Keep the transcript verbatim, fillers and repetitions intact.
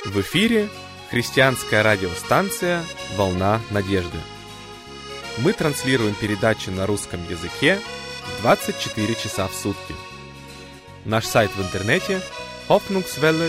В эфире христианская радиостанция «Волна надежды». Мы транслируем передачи на русском языке двадцать четыре часа в сутки. Наш сайт в интернете hoffnungswelle